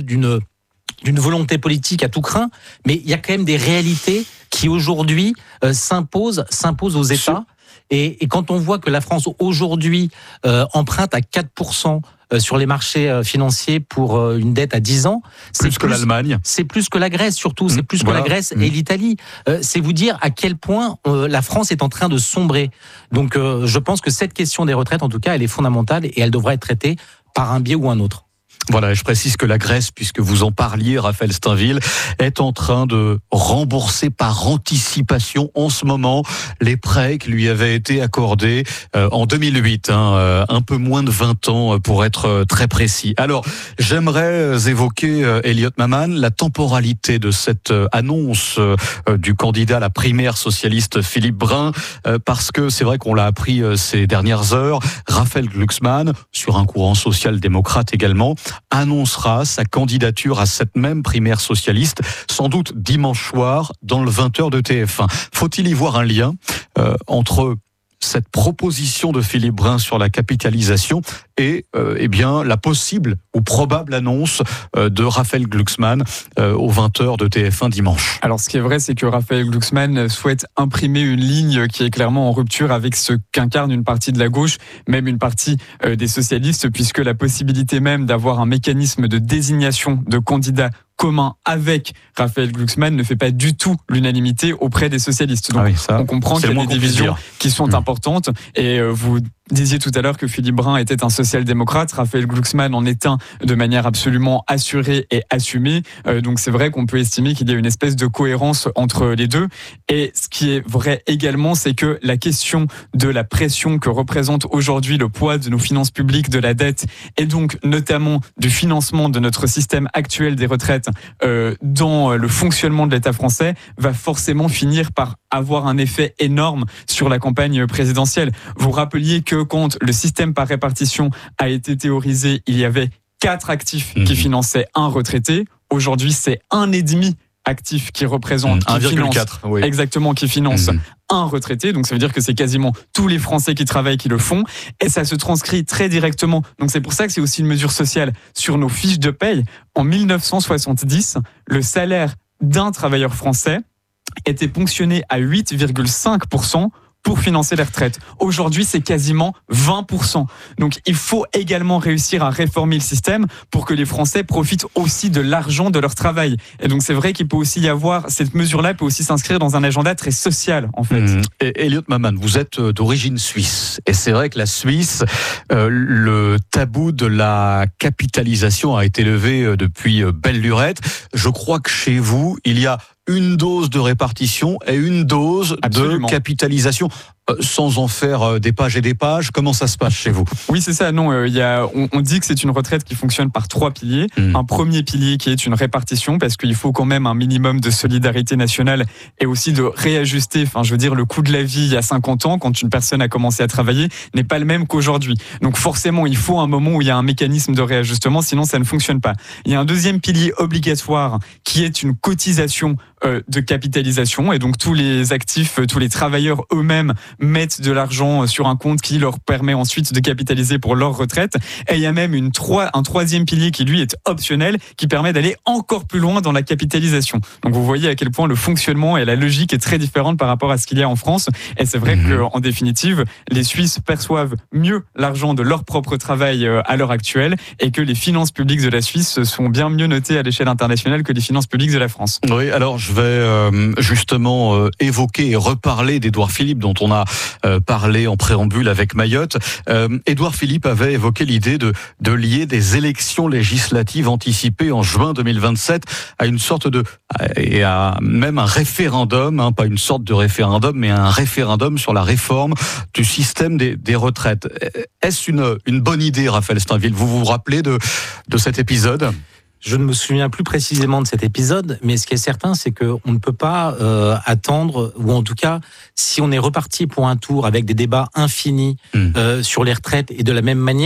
d'une volonté politique à tout crin, mais il y a quand même des réalités qui aujourd'hui s'imposent aux États. Et quand on voit que la France aujourd'hui emprunte à 4% sur les marchés financiers pour une dette à 10 ans, c'est plus que l'Allemagne. C'est plus que la Grèce surtout, c'est plus que la Grèce et l'Italie. C'est vous dire à quel point la France est en train de sombrer. Donc je pense que cette question des retraites, en tout cas, elle est fondamentale et elle devrait être traitée par un biais ou un autre. Voilà, je précise que la Grèce, puisque vous en parliez, Raphaël Stainville, est en train de rembourser par anticipation en ce moment les prêts qui lui avaient été accordés en 2008, un peu moins de 20 ans pour être très précis. Alors, j'aimerais évoquer, Elliot Maman, la temporalité de cette annonce du candidat à la primaire socialiste Philippe Brun, parce que c'est vrai qu'on l'a appris ces dernières heures, Raphaël Glucksmann, sur un courant social-démocrate également, annoncera sa candidature à cette même primaire socialiste, sans doute dimanche soir, dans le 20h de TF1. Faut-il y voir un lien entre cette proposition de Philippe Brun sur la capitalisation et la possible ou probable annonce de Raphaël Glucksmann aux 20h de TF1 dimanche? Alors ce qui est vrai, c'est que Raphaël Glucksmann souhaite imprimer une ligne qui est clairement en rupture avec ce qu'incarne une partie de la gauche, même une partie des socialistes, puisque la possibilité même d'avoir un mécanisme de désignation de candidats commun avec Raphaël Glucksmann ne fait pas du tout l'unanimité auprès des socialistes. Donc, on comprend qu'il y a des divisions qui sont importantes. Et vous disiez tout à l'heure que Philippe Brun était un social-démocrate. Raphaël Glucksmann en est un de manière absolument assurée et assumée. Donc c'est vrai qu'on peut estimer qu'il y a une espèce de cohérence entre les deux. Et ce qui est vrai également, c'est que la question de la pression que représente aujourd'hui le poids de nos finances publiques, de la dette, et donc notamment du financement de notre système actuel des retraites dans le fonctionnement de l'État français, va forcément finir par avoir un effet énorme sur la campagne présidentielle. Vous rappeliez que quand le système par répartition a été théorisé, il y avait 4 actifs qui finançaient un retraité. Aujourd'hui, c'est 1,5 actif qui représente 1,4 exactement, qui finance un retraité. Donc ça veut dire que c'est quasiment tous les Français qui travaillent qui le font, et ça se transcrit très directement. Donc c'est pour ça que c'est aussi une mesure sociale sur nos fiches de paye. En 1970, le salaire d'un travailleur français était ponctionné à 8,5% pour financer les retraites. Aujourd'hui, c'est quasiment 20%. Donc, il faut également réussir à réformer le système pour que les Français profitent aussi de l'argent de leur travail. Et donc, c'est vrai qu'il peut aussi y avoir, cette mesure-là peut aussi s'inscrire dans un agenda très social, en fait. Et Elliot Maman, vous êtes d'origine suisse. Et c'est vrai que la Suisse, le tabou de la capitalisation a été levé depuis belle lurette. Je crois que chez vous, il y a une dose de répartition et une dose de capitalisation, sans en faire des pages et des pages. Comment ça se passe chez vous? Oui, c'est ça. Non, on dit que c'est une retraite qui fonctionne par 3 piliers. Un premier pilier qui est une répartition, parce qu'il faut quand même un minimum de solidarité nationale et aussi de réajuster, le coût de la vie il y a 50 ans, quand une personne a commencé à travailler, n'est pas le même qu'aujourd'hui. Donc forcément, il faut un moment où il y a un mécanisme de réajustement, sinon ça ne fonctionne pas. Il y a un deuxième pilier obligatoire qui est une cotisation de capitalisation, et donc tous les actifs, tous les travailleurs eux-mêmes mettent de l'argent sur un compte qui leur permet ensuite de capitaliser pour leur retraite. Et il y a même un troisième pilier qui lui est optionnel, qui permet d'aller encore plus loin dans la capitalisation. Donc vous voyez à quel point le fonctionnement et la logique est très différente par rapport à ce qu'il y a en France. Et c'est vrai qu'en définitive, les Suisses perçoivent mieux l'argent de leur propre travail à l'heure actuelle, et que les finances publiques de la Suisse sont bien mieux notées à l'échelle internationale que les finances publiques de la France. Oui, alors je vais justement évoquer et reparler d'Édouard Philippe, dont on a parlé en préambule avec Mayotte. Édouard Philippe avait évoqué l'idée de lier des élections législatives anticipées en juin 2027 à une sorte et à même un référendum, pas une sorte de référendum, mais un référendum sur la réforme du système des retraites. Est-ce une bonne idée, Raphaël Stainville? Vous vous rappelez de cet épisode? Je ne me souviens plus précisément de cet épisode, mais ce qui est certain, c'est qu'on ne peut pas attendre, ou en tout cas, si on est reparti pour un tour avec des débats infinis sur les retraites, et de la même manière,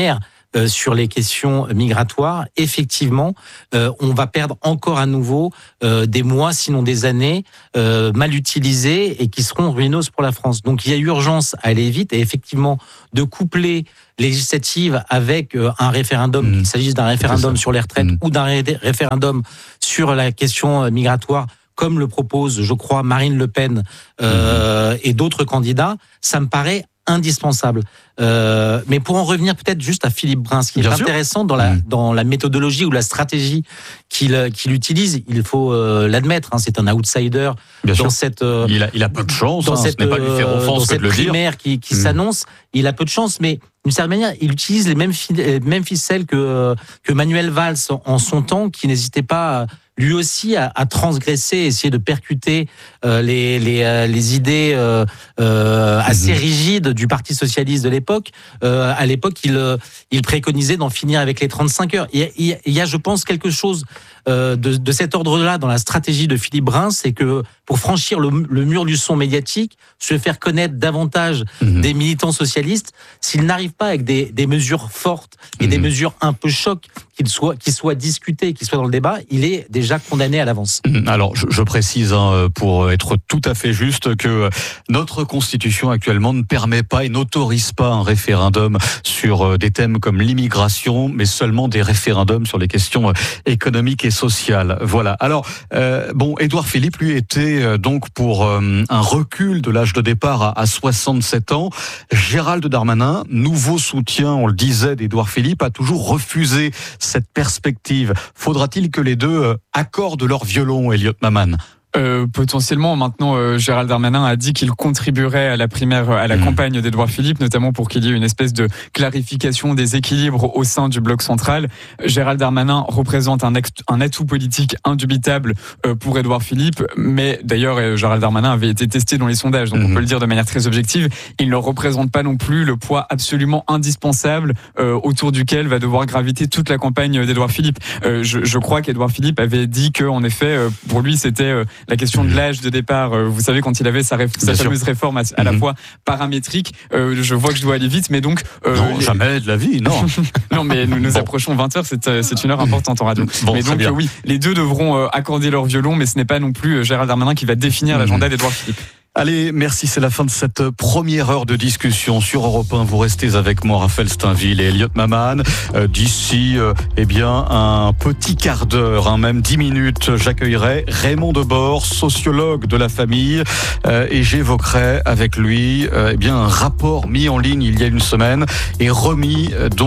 sur les questions migratoires, effectivement, on va perdre encore à nouveau des mois, sinon des années, mal utilisées et qui seront ruineuses pour la France. Donc il y a urgence à aller vite et effectivement de coupler législative avec un référendum, qu'il s'agisse d'un référendum sur les retraites ou d'un référendum sur la question migratoire, comme le propose, je crois, Marine Le Pen et d'autres candidats, ça me paraît indispensable. Mais pour en revenir peut-être juste à Philippe Brun, ce qui est intéressant dans la méthodologie ou la stratégie qu'il utilise, il faut l'admettre, c'est un outsider dans cette... il a peu de chance, ce n'est pas lui faire offense que de le dire. Dans cette primaire qui s'annonce, il a peu de chance, mais d'une certaine manière, il utilise les mêmes ficelles que Manuel Valls en son temps, qui n'hésitait pas lui aussi à transgresser, essayer de percuter les idées assez rigides du Parti socialiste de l'époque. À l'époque, il préconisait d'en finir avec les 35 heures. Il y a, je pense, quelque chose de cet ordre-là dans la stratégie de Philippe Brun, c'est que pour franchir le mur du son médiatique, se faire connaître davantage des militants socialistes, s'il n'arrive pas avec des mesures fortes et des mesures un peu choc qui soient discutées, qui soient dans le débat, il est déjà condamné à l'avance. Alors, je précise, pour être tout à fait juste, que notre Constitution actuellement ne permet pas et n'autorise pas un référendum sur des thèmes comme l'immigration, mais seulement des référendums sur les questions économiques et sociales. Voilà. Alors, Édouard Philippe, lui, était donc pour un recul de l'âge de départ à 67 ans. Gérald Darmanin, nouveau soutien, on le disait, d'Édouard Philippe, a toujours refusé cette perspective. Faudra-t-il que les deux accordent leur violon, Elliot Maman ? Potentiellement, maintenant, Gérald Darmanin a dit qu'il contribuerait à la primaire, à la campagne d'Édouard Philippe, notamment pour qu'il y ait une espèce de clarification des équilibres au sein du bloc central. Gérald Darmanin représente un atout politique indubitable pour Édouard Philippe, mais d'ailleurs, Gérald Darmanin avait été testé dans les sondages, donc on peut le dire de manière très objective. Il ne représente pas non plus le poids absolument indispensable autour duquel va devoir graviter toute la campagne d'Édouard Philippe. Je crois qu'Édouard Philippe avait dit que, en effet, pour lui, c'était la question de l'âge de départ, vous savez, quand il avait sa fameuse réforme à la fois paramétrique, je vois que je dois aller vite, mais donc... non, jamais de la vie, non. Non, mais nous approchons 20h, c'est une heure importante en radio. Mais donc, oui, les deux devront accorder leur violon, mais ce n'est pas non plus Gérald Darmanin qui va définir l'agenda d'Édouard Philippe. Allez, merci, c'est la fin de cette première heure de discussion sur Europe 1. Vous restez avec moi, Raphaël Steinville et Elliot Maman. D'ici, un petit quart d'heure, même 10 minutes, j'accueillerai Raymond Debord, sociologue de la famille, et j'évoquerai avec lui, un rapport mis en ligne il y a une semaine et remis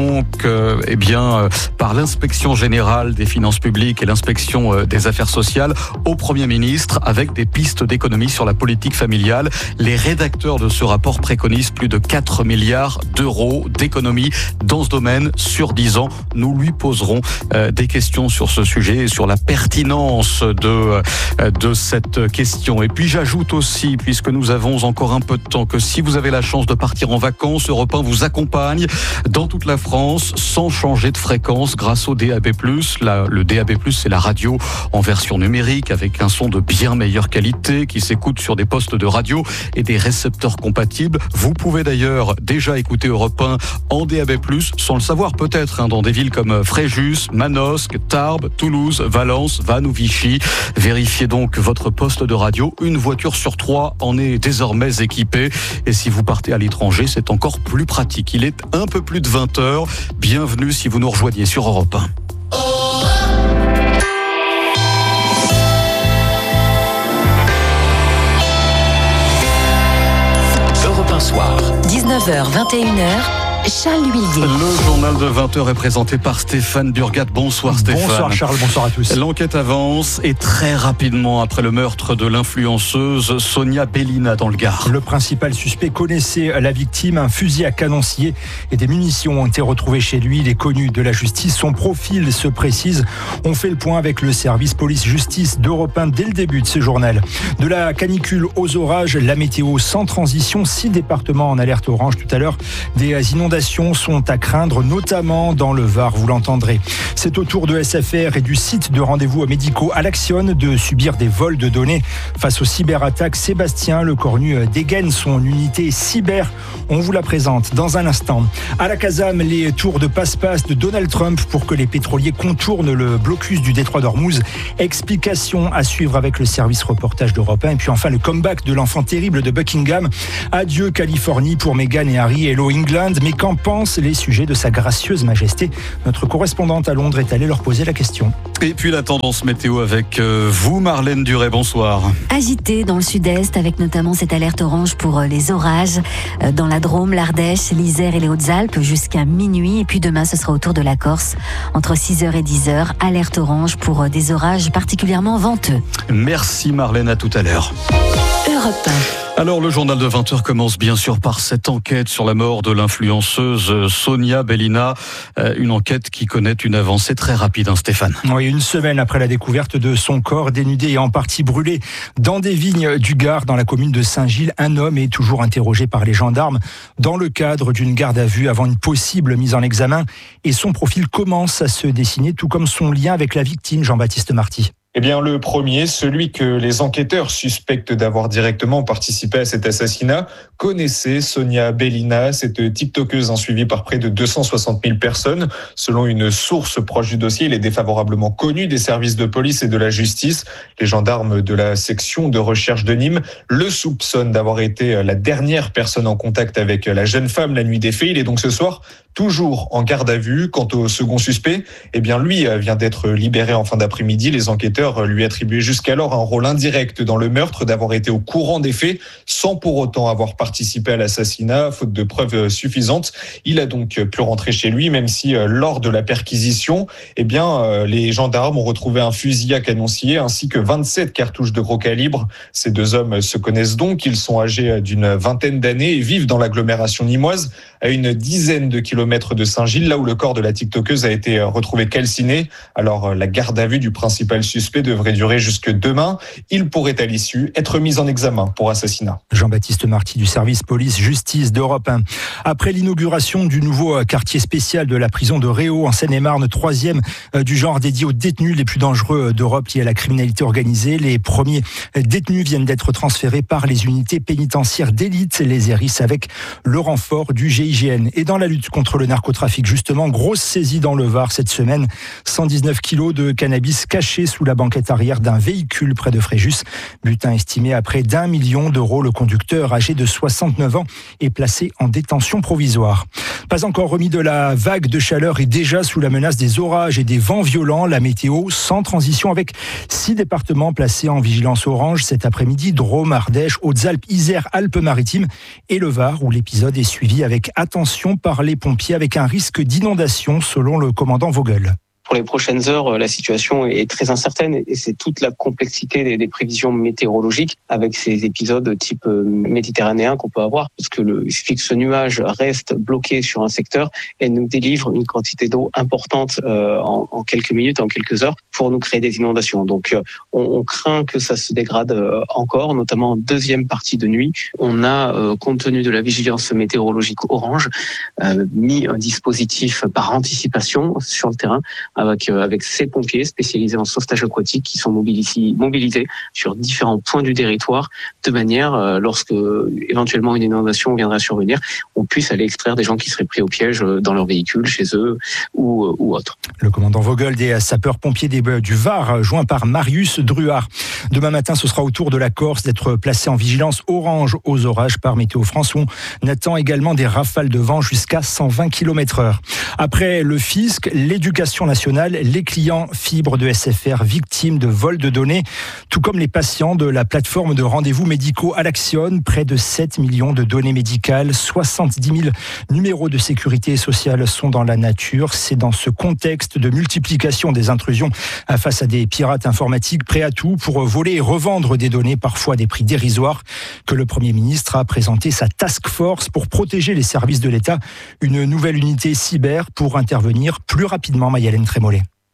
par l'inspection générale des finances publiques et l'inspection des affaires sociales au Premier ministre avec des pistes d'économie sur la politique familiale. Les rédacteurs de ce rapport préconisent plus de 4 milliards d'euros d'économies dans ce domaine sur 10 ans. Nous lui poserons des questions sur ce sujet et sur la pertinence de cette question. Et puis j'ajoute aussi, puisque nous avons encore un peu de temps, que si vous avez la chance de partir en vacances, Europe 1 vous accompagne dans toute la France sans changer de fréquence grâce au DAB+. Le DAB+, c'est la radio en version numérique avec un son de bien meilleure qualité qui s'écoute sur des postes de radio et des récepteurs compatibles. Vous pouvez d'ailleurs déjà écouter Europe 1 en DAB+, sans le savoir peut-être, dans des villes comme Fréjus, Manosque, Tarbes, Toulouse, Valence, Vannes ou Vichy. Vérifiez donc votre poste de radio. Une voiture sur 3 en est désormais équipée. Et si vous partez à l'étranger, c'est encore plus pratique. Il est un peu plus de 20h. Bienvenue si vous nous rejoignez sur Europe 1. Soir. 19h, 21h, Charles Huillier. Le journal de 20h est présenté par Stéphane Burgat. Bonsoir Stéphane. Bonsoir Charles, bonsoir à tous. L'enquête avance et très rapidement après le meurtre de l'influenceuse Sonia Bellina dans le Gard. Le principal suspect connaissait la victime. Un fusil à canon scié et des munitions ont été retrouvées chez lui. Il est connu de la justice. Son profil se précise. On fait le point avec le service police-justice d'Europe 1 dès le début de ce journal. De la canicule aux orages, la météo sans transition. 6 départements en alerte orange tout à l'heure. Des inondations inondations sont à craindre, notamment dans le Var, vous l'entendrez. C'est au tour de SFR et du site de rendez-vous médicaux Alaxion de subir des vols de données. Face aux cyberattaques, Sébastien Lecornu dégaine son unité cyber. On vous la présente dans un instant. À la Casam, les tours de passe-passe de Donald Trump pour que les pétroliers contournent le blocus du détroit d'Ormuz. Explication à suivre avec le service reportage d'Europe 1. Et puis enfin, le comeback de l'enfant terrible de Buckingham. Adieu Californie pour Meghan et Harry. Hello England. Mais qu'en pensent les sujets de sa gracieuse majesté? Notre correspondante à Londres est allée leur poser la question. Et puis la tendance météo avec vous, Marlène Duret, bonsoir. Agité dans le sud-est avec notamment cette alerte orange pour les orages dans la Drôme, l'Ardèche, l'Isère et les Hautes-Alpes jusqu'à minuit. Et puis demain, ce sera au tour de la Corse entre 6h et 10h. Alerte orange pour des orages particulièrement venteux. Merci Marlène, à tout à l'heure. Europe 1. Alors, le journal de 20h commence bien sûr par cette enquête sur la mort de l'influenceuse Sonia Belina. Une enquête qui connaît une avancée très rapide, Stéphane. Oui, une semaine après la découverte de son corps dénudé et en partie brûlé dans des vignes du Gard, dans la commune de Saint-Gilles, un homme est toujours interrogé par les gendarmes dans le cadre d'une garde à vue avant une possible mise en examen. Et son profil commence à se dessiner, tout comme son lien avec la victime, Jean-Baptiste Marty. Eh bien, le premier, celui que les enquêteurs suspectent d'avoir directement participé à cet assassinat, connaissait Sonia Belina, cette tiktokeuse suivie par près de 260 000 personnes. Selon une source proche du dossier, il est défavorablement connu des services de police et de la justice. Les gendarmes de la section de recherche de Nîmes le soupçonnent d'avoir été la dernière personne en contact avec la jeune femme la nuit des faits. Il est donc ce soir toujours en garde à vue. Quant au second suspect, eh bien lui vient d'être libéré en fin d'après-midi. Les enquêteurs lui attribuaient jusqu'alors un rôle indirect dans le meurtre, d'avoir été au courant des faits sans pour autant avoir participé à l'assassinat, faute de preuves suffisantes. Il a donc pu rentrer chez lui, même si lors de la perquisition, eh bien les gendarmes ont retrouvé un fusil à canoncier ainsi que 27 cartouches de gros calibre. Ces deux hommes se connaissent donc, ils sont âgés d'une vingtaine d'années et vivent dans l'agglomération nîmoise, à une dizaine de kilomètres de Saint-Gilles, là où le corps de la tiktokeuse a été retrouvé calciné. Alors la garde à vue du principal suspect devrait durer jusque demain. Il pourrait à l'issue être mis en examen pour assassinat. Jean-Baptiste Marty du service police-justice d'Europe 1. Après l'inauguration du nouveau quartier spécial de la prison de Réau en Seine-et-Marne, troisième du genre dédié aux détenus les plus dangereux d'Europe liés à la criminalité organisée, les premiers détenus viennent d'être transférés par les unités pénitentiaires d'élite, les ERIS, avec le renfort du GIGN. Et dans la lutte contre le narcotrafic, justement, grosse saisie dans le Var cette semaine. 119 kilos de cannabis cachés sous la banquette arrière d'un véhicule près de Fréjus. Butin estimé à près d'1 million d'euros. Le conducteur, âgé de 69 ans, est placé en détention provisoire. Pas encore remis de la vague de chaleur et déjà sous la menace des orages et des vents violents. La météo sans transition avec 6 départements placés en vigilance orange cet après-midi. Drôme, Ardèche, Hautes-Alpes, Isère, Alpes-Maritimes et le Var, où l'épisode est suivi avec attention par les pompiers, avec un risque d'inondation selon le commandant Vogel. Pour les prochaines heures, la situation est très incertaine et c'est toute la complexité des prévisions météorologiques avec ces épisodes type méditerranéen qu'on peut avoir. Parce que il suffit que ce nuage reste bloqué sur un secteur et nous délivre une quantité d'eau importante en quelques minutes, en quelques heures, pour nous créer des inondations. Donc on craint que ça se dégrade encore, notamment en deuxième partie de nuit. On a, compte tenu de la vigilance météorologique orange, mis un dispositif par anticipation sur le terrain avec ces pompiers spécialisés en sauvetage aquatique qui sont mobilisés sur différents points du territoire de manière, lorsque éventuellement une inondation viendra survenir, on puisse aller extraire des gens qui seraient pris au piège dans leur véhicule, chez eux ou autre. Le commandant Vogel des sapeurs-pompiers du Var, joint par Marius Druard. Demain matin, ce sera au tour de la Corse d'être placé en vigilance orange aux orages par Météo France. On attend également des rafales de vent jusqu'à 120 km/h. Après le fisc, l'éducation nationale, les clients fibres de SFR victimes de vols de données, tout comme les patients de la plateforme de rendez-vous médicaux Alaxion, près de 7 millions de données médicales, 70 000 numéros de sécurité sociale sont dans la nature. C'est dans ce contexte de multiplication des intrusions face à des pirates informatiques prêts à tout pour voler et revendre des données, parfois à des prix dérisoires, que le Premier ministre a présenté sa task force pour protéger les services de l'État, une nouvelle unité cyber pour intervenir plus rapidement. Mayalène Trémollet.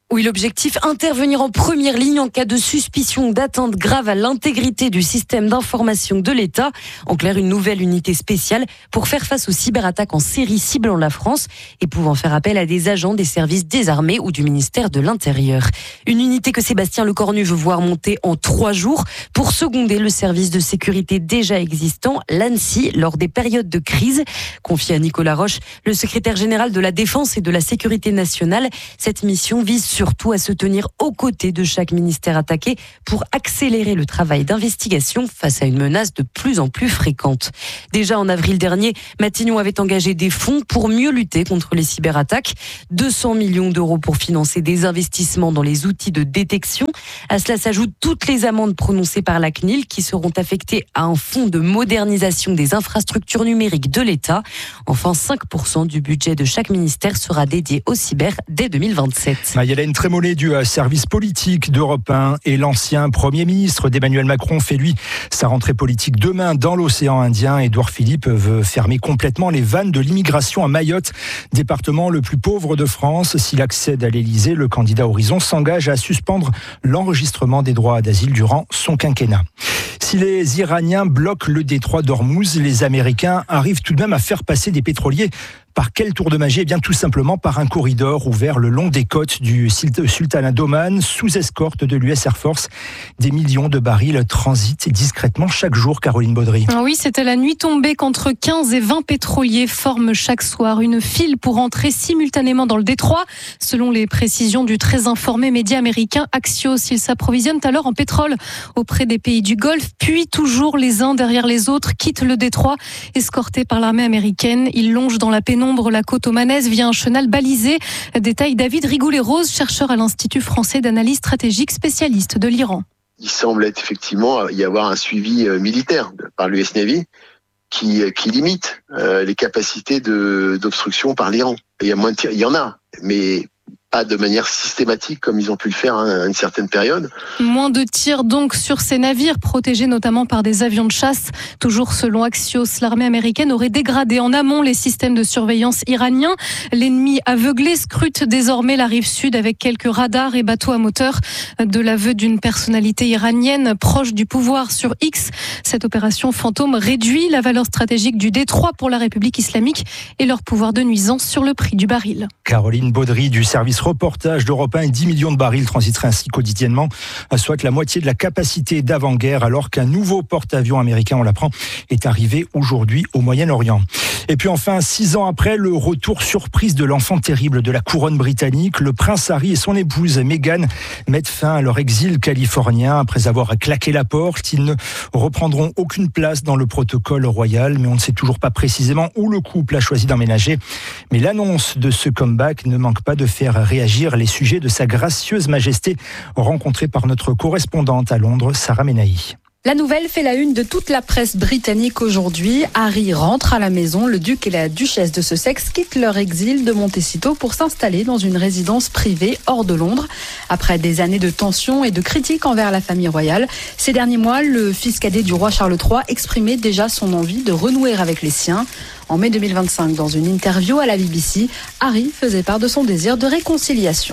Oui, l'objectif, intervenir en première ligne en cas de suspicion d'atteinte grave à l'intégrité du système d'information de l'État. En clair, une nouvelle unité spéciale pour faire face aux cyberattaques en série ciblant la France et pouvant faire appel à des agents des services des armées ou du ministère de l'Intérieur. Une unité que Sébastien Lecornu veut voir monter en 3 jours pour seconder le service de sécurité déjà existant, l'ANSSI, lors des périodes de crise. Confié à Nicolas Roche, le secrétaire général de la Défense et de la Sécurité nationale, cette mission vise surtout à se tenir aux côtés de chaque ministère attaqué pour accélérer le travail d'investigation face à une menace de plus en plus fréquente. Déjà en avril dernier, Matignon avait engagé des fonds pour mieux lutter contre les cyberattaques. 200 millions d'euros pour financer des investissements dans les outils de détection. À cela s'ajoutent toutes les amendes prononcées par la CNIL qui seront affectées à un fonds de modernisation des infrastructures numériques de l'État. Enfin, 5% du budget de chaque ministère sera dédié au cyber dès 2027. Mayalène Trémollet du service politique d'Europe 1 et l'ancien Premier ministre d'Emmanuel Macron fait lui sa rentrée politique demain dans l'océan Indien. Édouard Philippe veut fermer complètement les vannes de l'immigration à Mayotte, département le plus pauvre de France. S'il accède à l'Elysée, le candidat Horizon s'engage à suspendre l'enregistrement des droits d'asile durant son quinquennat. Si les Iraniens bloquent le détroit d'Ormuz, les Américains arrivent tout de même à faire passer des pétroliers. Par quel tour de magie ? Eh bien, tout simplement par un corridor ouvert le long des côtes du Sultanat d'Oman, sous escorte de l'US Air Force. Des millions de barils transitent discrètement chaque jour, Caroline Baudry. Oui, c'était la nuit tombée qu'entre 15 et 20 pétroliers forment chaque soir une file pour entrer simultanément dans le détroit. Selon les précisions du très informé média américain Axios, ils s'approvisionnent alors en pétrole auprès des pays du Golfe, puis toujours les uns derrière les autres quittent le détroit. Escortés par l'armée américaine, ils longent dans la pénombre la côte omanaise via un chenal balisé. Détaille David Rigoulet-Rose, chercheur à l'Institut français d'analyse stratégique, spécialiste de l'Iran. Il semble être effectivement y avoir un suivi militaire par l'US Navy qui limite les capacités d'obstruction par l'Iran. Il y a moins de tirs, il y en a, mais pas de manière systématique comme ils ont pu le faire à une certaine période. Moins de tirs donc sur ces navires, protégés notamment par des avions de chasse. Toujours selon Axios, l'armée américaine aurait dégradé en amont les systèmes de surveillance iraniens. L'ennemi aveuglé scrute désormais la rive sud avec quelques radars et bateaux à moteur. De l'aveu d'une personnalité iranienne proche du pouvoir sur X, cette opération fantôme réduit la valeur stratégique du détroit pour la République islamique et leur pouvoir de nuisance sur le prix du baril. Caroline Baudry du service reportage d'Europe 1 et 10 millions de barils transiteraient ainsi quotidiennement, soit la moitié de la capacité d'avant-guerre, alors qu'un nouveau porte-avions américain, on l'apprend, est arrivé aujourd'hui au Moyen-Orient. Et puis enfin, 6 ans après, le retour surprise de l'enfant terrible de la couronne britannique, le prince Harry et son épouse Meghan mettent fin à leur exil californien après avoir claqué la porte. Ils ne reprendront aucune place dans le protocole royal, mais on ne sait toujours pas précisément où le couple a choisi d'emménager. Mais l'annonce de ce comeback ne manque pas de faire réagir les sujets de sa gracieuse majesté, rencontrés par notre correspondante à Londres, Sarah Menahi. La nouvelle fait la une de toute la presse britannique aujourd'hui. Harry rentre à la maison. Le duc et la duchesse de Sussex quittent leur exil de Montecito pour s'installer dans une résidence privée hors de Londres. Après des années de tensions et de critiques envers la famille royale, ces derniers mois, le fils cadet du roi Charles III exprimait déjà son envie de renouer avec les siens. En mai 2025, dans une interview à la BBC, Harry faisait part de son désir de réconciliation.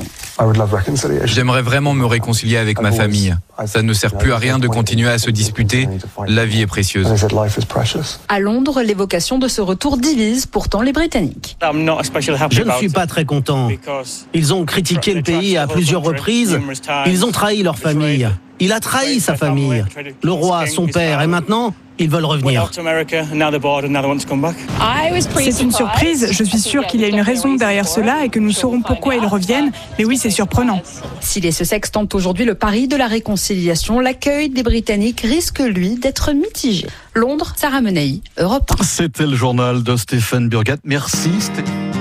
J'aimerais vraiment me réconcilier avec ma famille. Ça ne sert plus à rien de continuer à se disputer. La vie est précieuse. À Londres, l'évocation de ce retour divise pourtant les Britanniques. Je ne suis pas très content. Ils ont critiqué le pays à plusieurs reprises. Ils ont trahi leur famille. Il a trahi sa famille. Le roi, son père, et maintenant, ils veulent revenir. C'est une surprise. Je suis sûre qu'il y a une raison derrière cela et que nous saurons pourquoi ils reviennent. Mais oui, c'est surprenant. Si les Sussex tentent aujourd'hui le pari de la réconciliation, l'accueil des Britanniques risque, lui, d'être mitigé. Londres, Sarah Menahi, Europe 1. C'était le journal de Stéphane Burgat. Merci Stéphane.